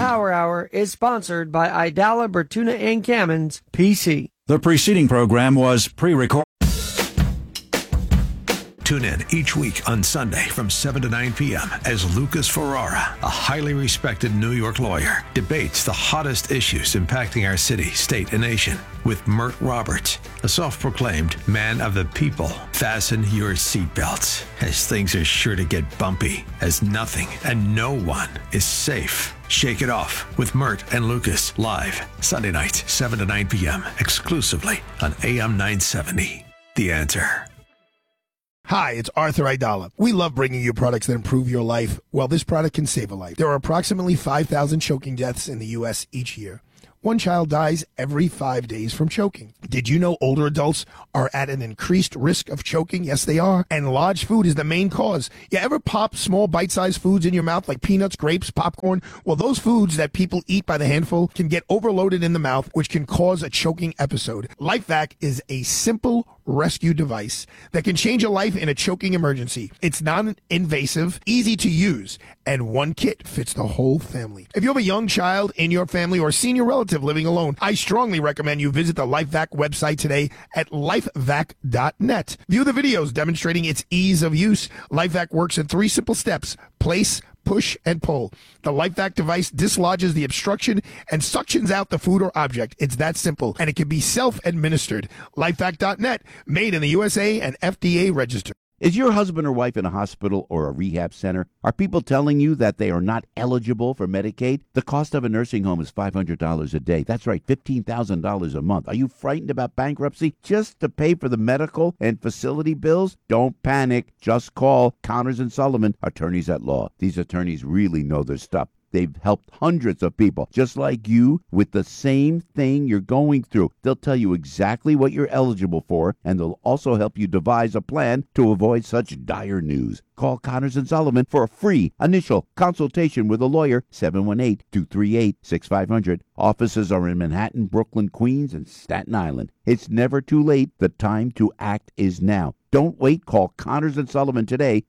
Power Hour is sponsored by Idala Bertuna and Kamens, PC. The preceding program was pre-recorded. Tune in each week on Sunday from 7 to 9 p.m. as Lucas Ferrara, a highly respected New York lawyer, debates the hottest issues impacting our city, state, and nation with Mert Roberts, a self-proclaimed man of the people. Fasten your seatbelts, as things are sure to get bumpy, as nothing and no one is safe. Shake It Off with Mert and Lucas, live Sunday nights, 7 to 9 p.m., exclusively on AM 970. The Answer. Hi, it's Arthur Idala. We love bringing you products that improve your life. Well, this product can save a life. There are approximately 5,000 choking deaths in the U.S. each year. One child dies every 5 days from choking. Did you know older adults are at an increased risk of choking? Yes, they are. And large food is the main cause. You ever pop small bite-sized foods in your mouth like peanuts, grapes, popcorn? Well, those foods that people eat by the handful can get overloaded in the mouth, which can cause a choking episode. LifeVac is a simple rescue device that can change a life in a choking emergency. It's non-invasive, easy to use, and one kit fits the whole family. If you have a young child in your family or a senior relative living alone, I strongly recommend you visit the LifeVac website today at lifevac.net. View the videos demonstrating its ease of use. LifeVac works in 3 simple steps: place, push, and pull. The LifeVac device dislodges the obstruction and suctions out the food or object. It's that simple, and it can be self-administered. LifeVac.net, made in the USA and FDA registered. Is your husband or wife in a hospital or a rehab center? Are people telling you that they are not eligible for Medicaid? The cost of a nursing home is $500 a day. That's right, $15,000 a month. Are you frightened about bankruptcy just to pay for the medical and facility bills? Don't panic. Just call Connors and Sullivan, attorneys at law. These attorneys really know their stuff. They've helped hundreds of people just like you with the same thing you're going through. They'll tell you exactly what you're eligible for, and they'll also help you devise a plan to avoid such dire news. Call Connors and Sullivan for a free initial consultation with a lawyer, 718-238-6500. Offices are in Manhattan, Brooklyn, Queens, and Staten Island. It's never too late. The time to act is now. Don't wait. Call Connors and Sullivan today,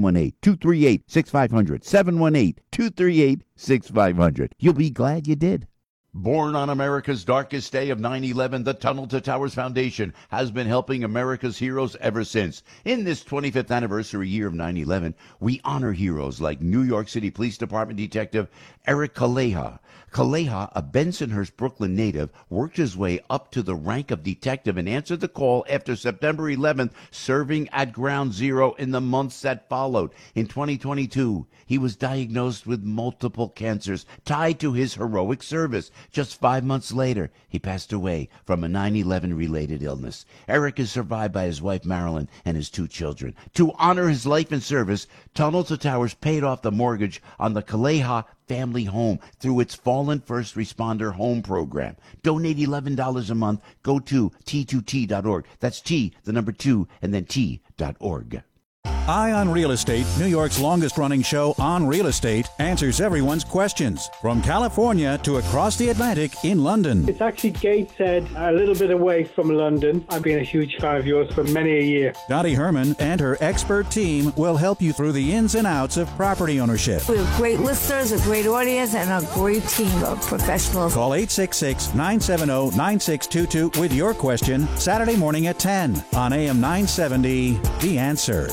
718-238-6500, 718-238-6500. You'll be glad you did. Born on America's darkest day of 9/11, the Tunnel to Towers Foundation has been helping America's heroes ever since. In this 25th anniversary year of 9/11, we honor heroes like New York City Police Department Detective Eric Kaleha. Kaleha, a Bensonhurst, Brooklyn native, worked his way up to the rank of detective and answered the call after September 11th, serving at Ground Zero in the months that followed. In 2022, he was diagnosed with multiple cancers tied to his heroic service. Just 5 months later, he passed away from a 9/11-related illness. Eric is survived by his wife, Marilyn, and his 2 children. To honor his life and service, Tunnel to Towers paid off the mortgage on the Kaleha family home through its Fallen First Responder Home Program. Donate $11 a month. Go to T2T.org. That's T, the number 2, and then T.org. Eye on Real Estate, New York's longest-running show on real estate, answers everyone's questions. From California to across the Atlantic in London. It's actually Gateshead, a little bit away from London. I've been a huge fan of yours for many a year. Dottie Herman and her expert team will help you through the ins and outs of property ownership. We have great listeners, a great audience, and a great team of professionals. Call 866-970-9622 with your question Saturday morning at 10 on AM 970, The Answer.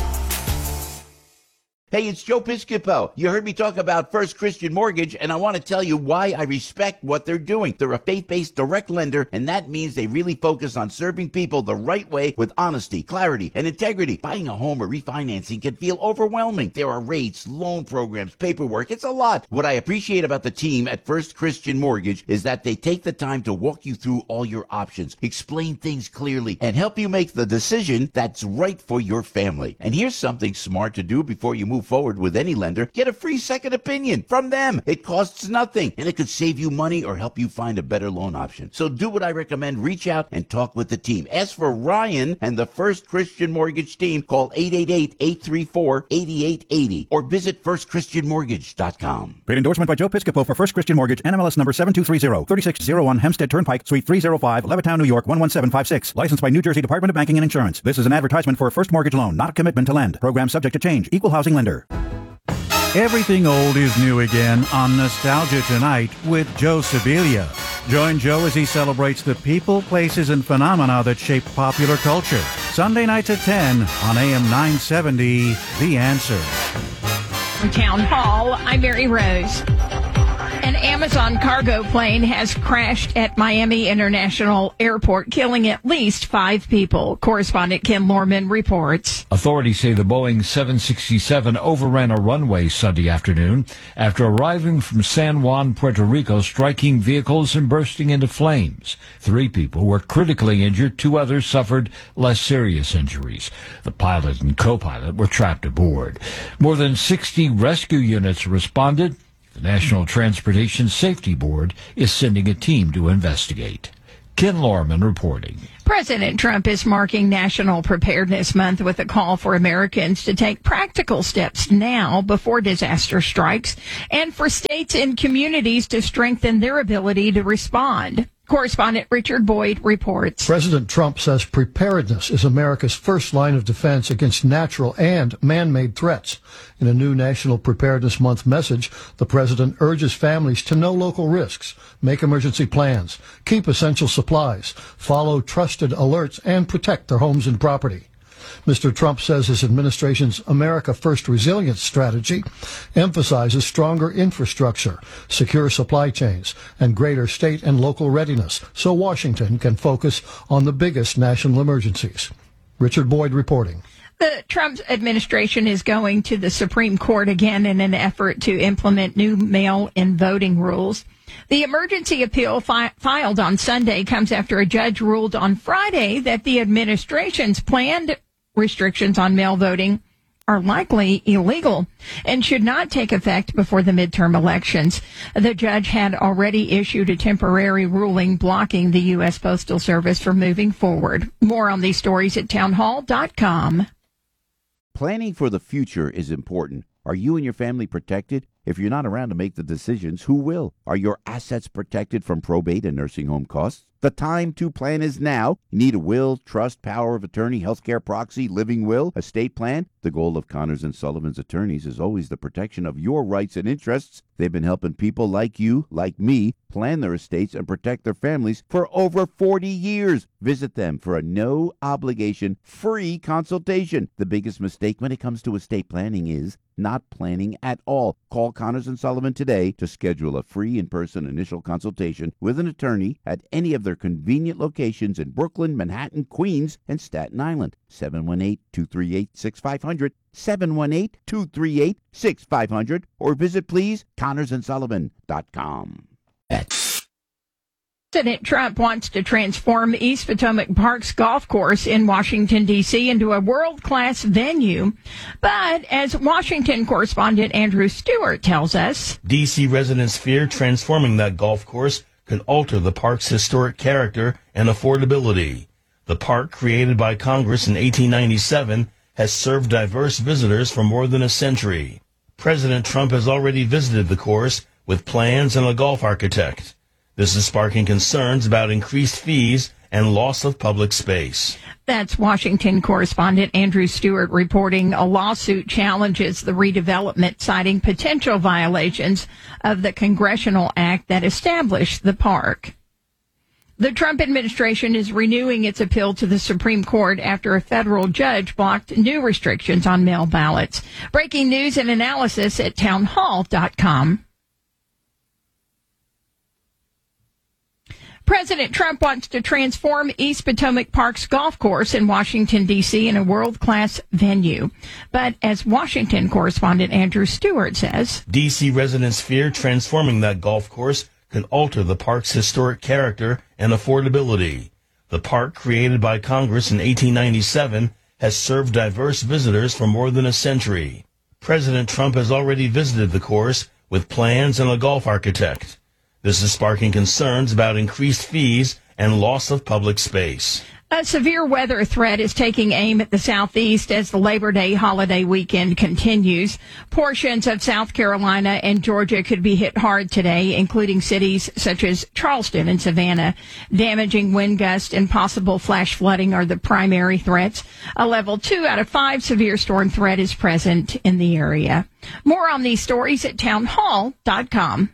Hey, it's Joe Piscopo. You heard me talk about First Christian Mortgage, and I want to tell you why I respect what they're doing. They're a faith-based direct lender, and that means they really focus on serving people the right way with honesty, clarity, and integrity. Buying a home or refinancing can feel overwhelming. There are rates, loan programs, paperwork. It's a lot. What I appreciate about the team at First Christian Mortgage is that they take the time to walk you through all your options, explain things clearly, and help you make the decision that's right for your family. And here's something smart to do before you move forward with any lender. Get a free second opinion from them. It costs nothing, and it could save you money or help you find a better loan option. So do what I recommend. Reach out and talk with the team. Ask for Ryan and the First Christian Mortgage team. Call 888-834-8880 or visit firstchristianmortgage.com. Paid endorsement by Joe Piscopo for First Christian Mortgage, NMLS number 7230, 3601 Hempstead Turnpike, Suite 305, Levittown, New York, 11756. Licensed by New Jersey Department of Banking and Insurance. This is an advertisement for a first mortgage loan, not a commitment to lend. Program subject to change. Equal housing lender. Everything old is new again on Nostalgia Tonight with Joe Sibilia. Join Joe as he celebrates the people, places, and phenomena that shape popular culture. Sunday nights at 10 on AM 970, The Answer. From Town Hall, I'm Mary Rose. An Amazon cargo plane has crashed at Miami International Airport, killing at least 5 people. Correspondent Ken Lorman reports. Authorities say the Boeing 767 overran a runway Sunday afternoon after arriving from San Juan, Puerto Rico, striking vehicles and bursting into flames. 3 people were critically injured. 2 others suffered less serious injuries. The pilot and co-pilot were trapped aboard. More than 60 rescue units responded. The National Transportation Safety Board is sending a team to investigate. Ken Lorman reporting. President Trump is marking National Preparedness Month with a call for Americans to take practical steps now before disaster strikes and for states and communities to strengthen their ability to respond. Correspondent Richard Boyd reports. President Trump says preparedness is America's first line of defense against natural and man-made threats. In a new National Preparedness Month message, the president urges families to know local risks, make emergency plans, keep essential supplies, follow trusted alerts, and protect their homes and property. Mr. Trump says his administration's America First Resilience strategy emphasizes stronger infrastructure, secure supply chains, and greater state and local readiness so Washington can focus on the biggest national emergencies. Richard Boyd reporting. The Trump administration is going to the Supreme Court again in an effort to implement new mail-in voting rules. The emergency appeal filed on Sunday comes after a judge ruled on Friday that the administration's planned restrictions on mail voting are likely illegal and should not take effect before the midterm elections. The judge had already issued a temporary ruling blocking the U.S. Postal Service from moving forward. More on these stories at townhall.com. Planning for the future is important. Are you and your family protected? If you're not around to make the decisions, who will? Are your assets protected from probate and nursing home costs? The time to plan is now. You need a will, trust, power of attorney, healthcare proxy, living will, estate plan. The goal of Connors & Sullivan's attorneys is always the protection of your rights and interests. They've been helping people like you, like me, plan their estates and protect their families for over 40 years. Visit them for a no-obligation, free consultation. The biggest mistake when it comes to estate planning is not planning at all. Call Connors & Sullivan today to schedule a free in-person initial consultation with an attorney at any of their convenient locations in Brooklyn, Manhattan, Queens, and Staten Island. 718-238-6500, 718-238-6500, or visit, please, ConnorsandSullivan.com. President Trump wants to transform East Potomac Park's golf course in Washington, D.C. into a world-class venue. But as Washington correspondent Andrew Stewart tells us, D.C. residents fear transforming that golf course could alter the park's historic character and affordability. The park, created by Congress in 1897, has served diverse visitors for more than a century. President Trump has already visited the course with plans and a golf architect. This is sparking concerns about increased fees and loss of public space. That's Washington correspondent Andrew Stewart reporting. A lawsuit challenges the redevelopment, citing potential violations of the congressional act that established the park. The Trump administration is renewing its appeal to the Supreme Court after a federal judge blocked new restrictions on mail ballots. Breaking news and analysis at townhall.com. President Trump wants to transform East Potomac Park's golf course in Washington, D.C. in a world-class venue. But as Washington correspondent Andrew Stewart says, D.C. residents fear transforming that golf course could alter the park's historic character and affordability. The park, created by Congress in 1897, has served diverse visitors for more than a century. President Trump has already visited the course with plans and a golf architect. This is sparking concerns about increased fees and loss of public space. A severe weather threat is taking aim at the southeast as the Labor Day holiday weekend continues. Portions of South Carolina and Georgia could be hit hard today, including cities such as Charleston and Savannah. Damaging wind gusts and possible flash flooding are the primary threats. A level 2 out of 5 severe storm threat is present in the area. More on these stories at townhall.com.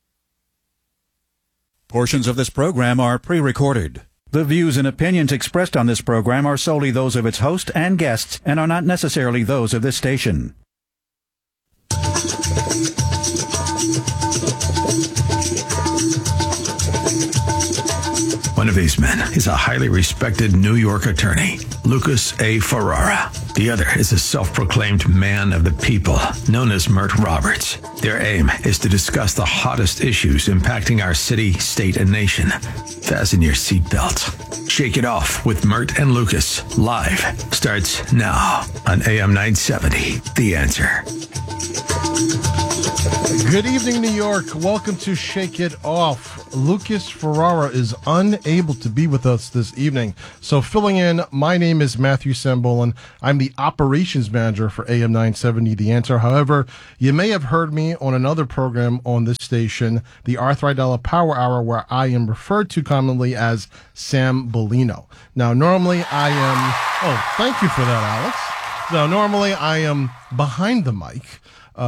Portions of this program are pre-recorded. The views and opinions expressed on this program are solely those of its host and guests and are not necessarily those of this station. One of these men is a highly respected New York attorney, Lucas A. Ferrara. The other is a self-proclaimed man of the people, known as Mert Roberts. Their aim is to discuss the hottest issues impacting our city, state, and nation. Fasten your seatbelts. Shake It Off with Mert and Lucas, live, starts now on AM 970, The Answer. Good evening, New York. Welcome to Shake It Off. Lucas Ferrara is unable to be with us this evening. So filling in, my name is Matthew Sambolin. I'm the operations manager for AM 970, The Answer. However, you may have heard me on another program on this station, the Arthur Aidala Power Hour, where I am referred to commonly as Sam Bolino. Now, normally I am... Oh, thank you for that, Alex. Now, normally I am behind the mic.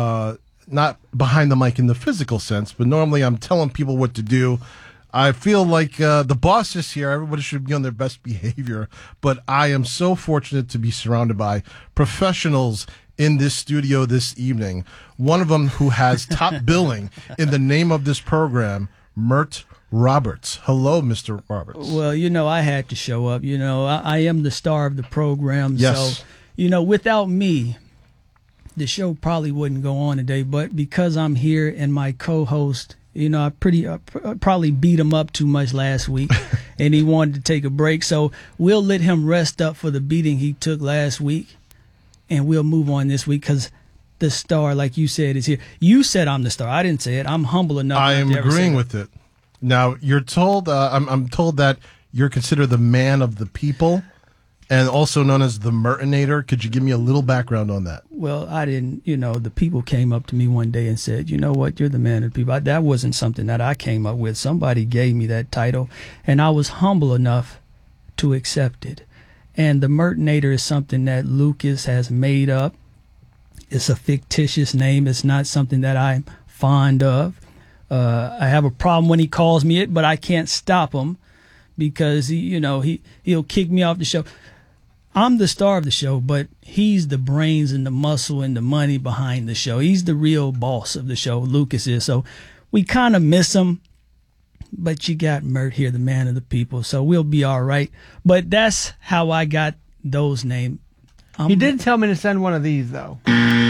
Not behind the mic in the physical sense, but normally I'm telling people what to do. I feel like the boss is here. Everybody should be on their best behavior. But I am so fortunate to be surrounded by professionals in this studio this evening. One of them who has top billing in the name of this program, Mert Roberts. Hello, Mr. Roberts. Well, I had to show up. I am the star of the program. Yes. So, without me, the show probably wouldn't go on today, but because I'm here and my co-host, I probably beat him up too much last week and he wanted to take a break. So we'll let him rest up for the beating he took last week and we'll move on this week because the star, like you said, is here. You said I'm the star. I didn't say it. I'm humble enough. I am agreeing with it. Now, you're told, I'm told that you're considered the man of the people. And also known as the Mertinator. Could you give me a little background on that? Well, I didn't, the people came up to me one day and said, you know what, you're the man of the people. That wasn't something that I came up with. Somebody gave me that title, and I was humble enough to accept it. And the Mertinator is something that Lucas has made up. It's a fictitious name. It's not something that I'm fond of. I have a problem when he calls me it, but I can't stop him because, he'll kick me off the show. I'm the star of the show, but he's the brains and the muscle and the money behind the show. He's the real boss of the show, Lucas is. So we kind of miss him, but you got Mert here, the man of the people, so we'll be all right. But that's how I got those names. He did tell me to send one of these, though.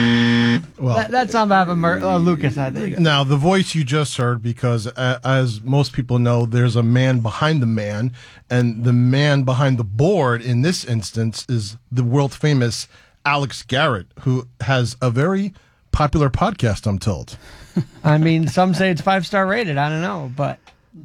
Well, that's on behalf of Lucas, I think. Now, the voice you just heard, because as most people know, there's a man behind the man, and the man behind the board in this instance is the world-famous Alex Garrett, who has a very popular podcast, I'm told. I mean, some say it's 5-star rated. I don't know, but...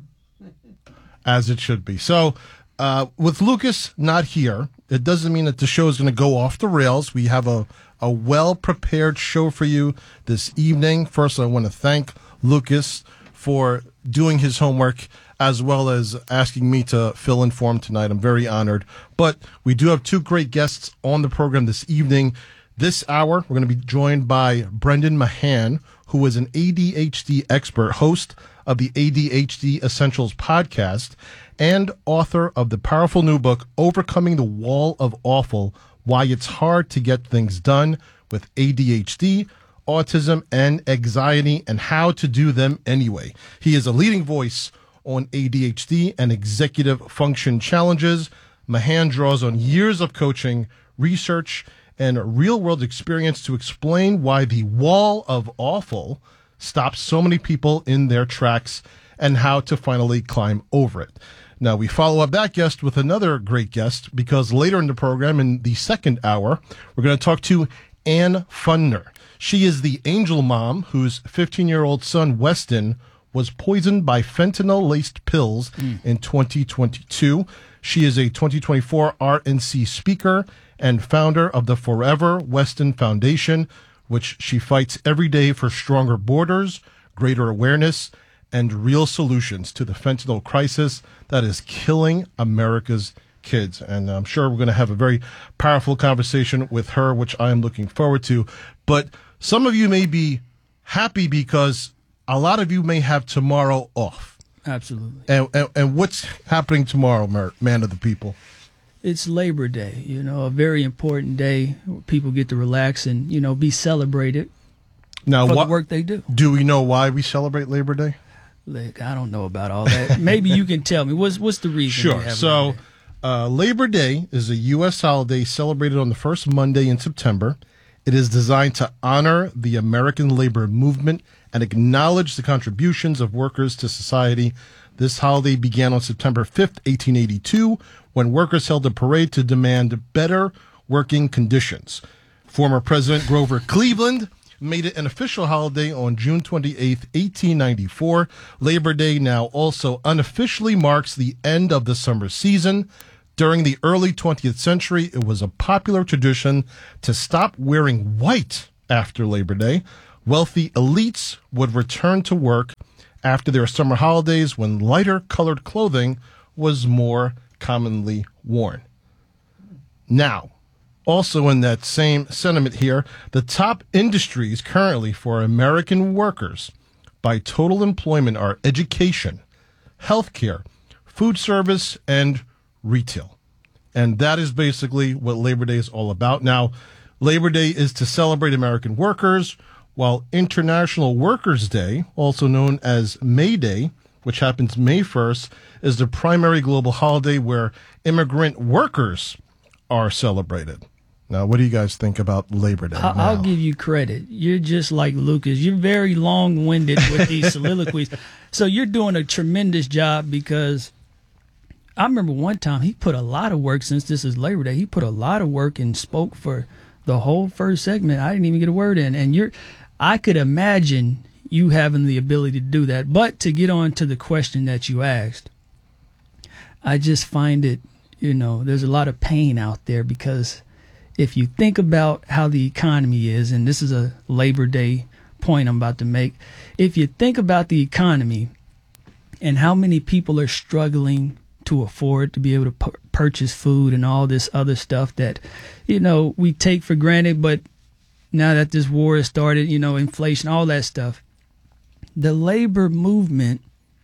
As it should be. So, with Lucas not here, it doesn't mean that the show is going to go off the rails. We have a well-prepared show for you this evening. First, I want to thank Lucas for doing his homework as well as asking me to fill in for him tonight. I'm very honored. But we do have two great guests on the program this evening. This hour, we're going to be joined by Brendan Mahan, who is an ADHD expert, host of the ADHD Essentials podcast, and author of the powerful new book, Overcoming the Wall of Awful, Why It's Hard to Get Things Done with ADHD, Autism, and Anxiety, and How to Do Them Anyway. He is a leading voice on ADHD and executive function challenges. Mahan draws on years of coaching, research, and real-world experience to explain why the wall of awful stops so many people in their tracks and how to finally climb over it. Now, we follow up that guest with another great guest because later in the program, in the second hour, we're going to talk to Ann Fundner. She is the angel mom whose 15-year-old son, Weston, was poisoned by fentanyl-laced pills in 2022. She is a 2024 RNC speaker and founder of the Forever Weston Foundation, which she fights every day for stronger borders, greater awareness, and real solutions to the fentanyl crisis that is killing America's kids. And I'm sure we're going to have a very powerful conversation with her, which I am looking forward to. But some of you may be happy because a lot of you may have tomorrow off. Absolutely. And what's happening tomorrow, man of the people? It's Labor Day, a very important day where people get to relax and, be celebrated now, for the work they do. Do we know why we celebrate Labor Day? Look, I don't know about all that. Maybe you can tell me. What's the reason? Sure. So Labor Day is a U.S. holiday celebrated on the first Monday in September. It is designed to honor the American labor movement and acknowledge the contributions of workers to society. This holiday began on September 5th, 1882, when workers held a parade to demand better working conditions. Former President Grover Cleveland made it an official holiday on June 28th, 1894. Labor Day now also unofficially marks the end of the summer season. During the early 20th century, it was a popular tradition to stop wearing white after Labor Day. Wealthy elites would return to work after their summer holidays when lighter colored clothing was more commonly worn. Now, also in that same sentiment here, the top industries currently for American workers by total employment are education, healthcare, food service, and retail. And that is basically what Labor Day is all about. Now, Labor Day is to celebrate American workers, while International Workers' Day, also known as May Day, which happens May 1st, is the primary global holiday where immigrant workers are celebrated. Now, what do you guys think about Labor Day? I'll give you credit. You're just like Lucas. You're very long-winded with these soliloquies. So you're doing a tremendous job because I remember one time he put a lot of work, since this is Labor Day, he put a lot of work and spoke for the whole first segment. I didn't even get a word in. And I could imagine you having the ability to do that. But to get on to the question that you asked, I just find it, there's a lot of pain out there because if you think about how the economy is, and this is a Labor Day point I'm about to make, if you think about the economy and how many people are struggling to afford to be able to purchase food and all this other stuff that, we take for granted, but now that this war has started, inflation, all that stuff, the labor movement,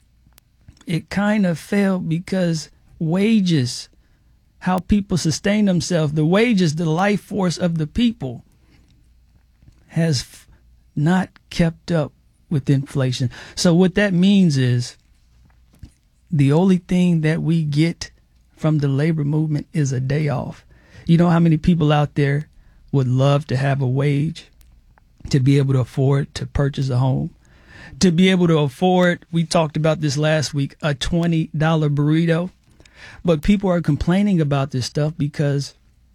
it kind of failed because wages, how people sustain themselves, the wages, the life force of the people has not kept up with inflation. So what that means is the only thing that we get from the labor movement is a day off. You know how many people out there would love to have a wage, to be able to afford to purchase a home, to be able to afford, we talked about this last week, a $20 burrito. But people are complaining about this stuff because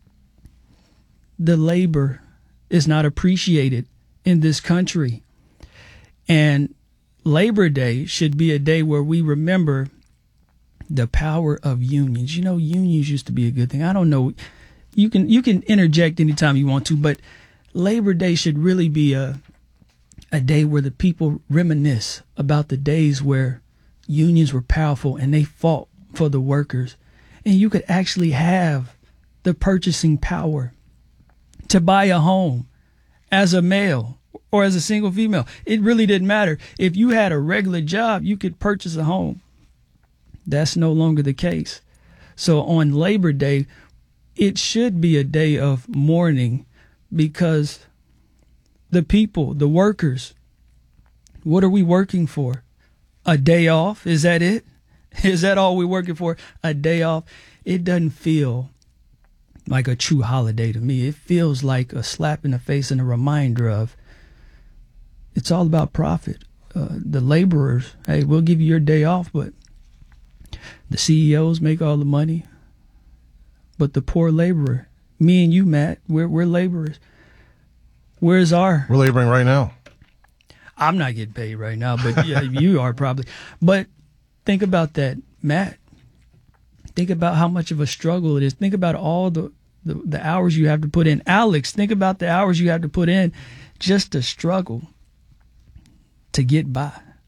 the labor is not appreciated in this country. And Labor Day should be a day where we remember the power of unions. Unions used to be a good thing. I don't know. You can interject anytime you want to, but Labor Day should really be a day where the people reminisce about the days where unions were powerful and they fought for the workers. And you could actually have the purchasing power to buy a home as a male or as a single female. It really didn't matter. If you had a regular job, you could purchase a home. That's no longer the case. So on Labor Day, it should be a day of mourning because the people, the workers, what are we working for? A day off? Is that it? Is that all we're working for? A day off? It doesn't feel like a true holiday to me. It feels like a slap in the face and a reminder of it's all about profit. The laborers, hey, we'll give you your day off, but the CEOs make all the money. But the poor laborer, me and you, Matt, we're laborers. We're laboring right now. I'm not getting paid right now, but yeah, you are probably. But think about that, Matt. Think about how much of a struggle it is. Think about all the hours you have to put in. Alex, think about the hours you have to put in just to struggle to get by.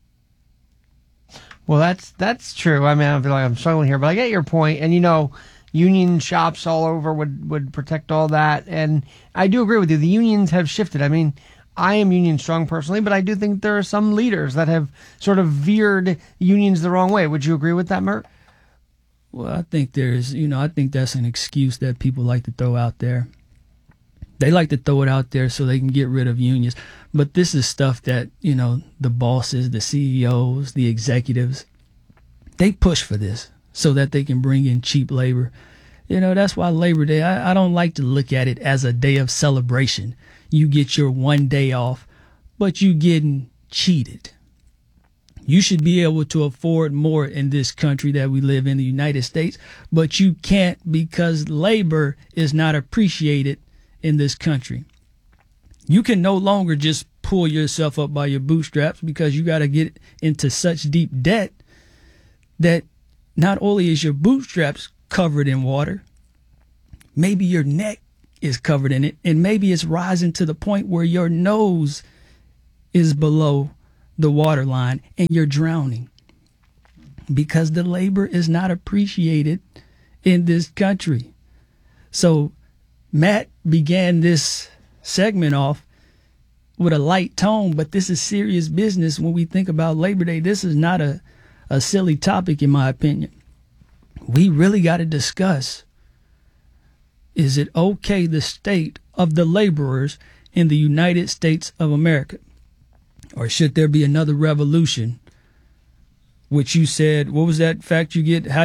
Well, that's true. I mean, I feel like I'm struggling here, but I get your point. And, union shops all over would protect all that. And I do agree with you. The unions have shifted. I mean, I am union strong personally, but I do think there are some leaders that have sort of veered unions the wrong way. Would you agree with that, Mert? Well, I think I think that's an excuse that people like to throw out there. They like to throw it out there so they can get rid of unions. But this is stuff that, the bosses, the CEOs, the executives, they push for this so that they can bring in cheap labor. That's why Labor Day, I don't like to look at it as a day of celebration. You get your one day off, but you getting cheated. You should be able to afford more in this country that we live in, the United States, but you can't because labor is not appreciated in this country. You can no longer just pull yourself up by your bootstraps because you got to get into such deep debt that not only is your bootstraps covered in water, maybe your neck is covered in it, and maybe it's rising to the point where your nose is below the water line and you're drowning because the labor is not appreciated in this country. So Matt began this segment off with a light tone, but this is serious business when we think about Labor Day. This is not a silly topic, in my opinion. We really got to discuss, is it okay the state of the laborers in the United States of America? Or should there be another revolution? Which you said, what was that fact you get? How